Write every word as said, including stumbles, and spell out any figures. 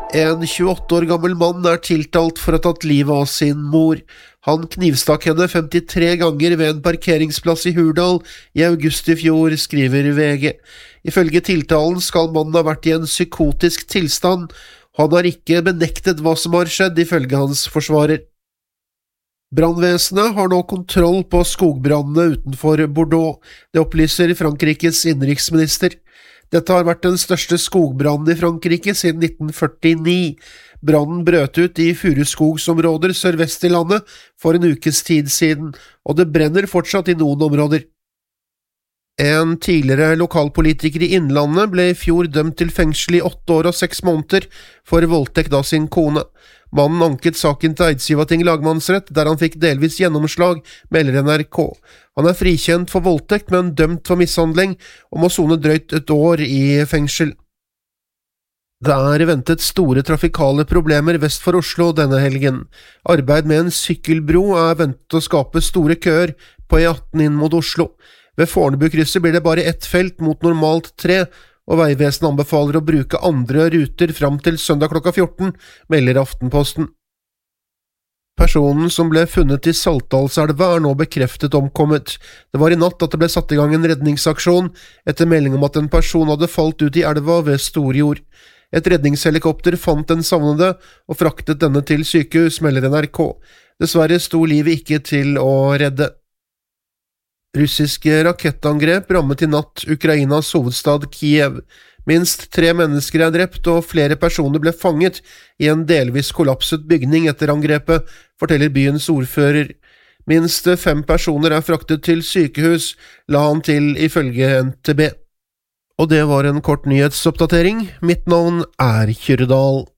En tjueåtte år gammel mann er tiltalt for å ha tatt livet av sin mor. Han knivstakk henne femtitre ganger ved en parkeringsplass i Hurdal i august i fjor, skriver V G. Ifølge tiltalen skal mannen ha vært i en psykotisk tilstand. Han har ikke benektet hva som har skjedd, ifølge hans forsvarer. Brannvesenet har nå kontroll på skogbrannene utenfor Bordeaux. Det opplyser Frankrikes innenriksminister. Dette har vært den største skogbrannen i Frankrike siden nitten førtini. Brannen brøt ut i furuskogsområder sørvest i landet for en ukes tid siden, og det brenner fortsatt i noen områder. En tidligere lokalpolitiker i Innlandet ble i fjor dømt til fengsel i åtte år og seks måneder for voldtekt av sin kone. Mannen anket saken til Eidsivating lagmannsrett, der han fikk delvis gjennomslag, melder N R K. Han er frikjent for voldtekt, men dømt for mishandling, og må sone drøyt et år i fengsel. Det er ventet store trafikale problemer vest for Oslo denne helgen. Arbeid med en sykkelbro er ventet å skape store køer på E atten inn mot Oslo. Ved Fornebukrysset blir det bare ett felt mot normalt tre, og Vegvesenet anbefaler å bruke andre ruter fram til søndag klokka fjorten, melder Aftenposten. Personen som ble funnet i Saltdalselva er nå bekreftet omkommet. Det var i natt at det ble satt i gang en redningsaksjon, etter melding om at en person hadde falt ut i elva ved Storjord. Et redningshelikopter fant den savnede og fraktet denne til sykehus, melder N R K. Dessverre sto livet ikke til å redde. Russiske rakettangrep rammet i natt Ukrainas hovedstad Kiev. Minst tre mennesker er drept, og flere personer ble fanget i en delvis kollapset bygning etter angrepet, forteller byens ordfører. Minst fem personer er fraktet til sykehus, la han til ifølge N T B. Og det var en kort nyhetsoppdatering. Mitt navn er Kyrre Dahl.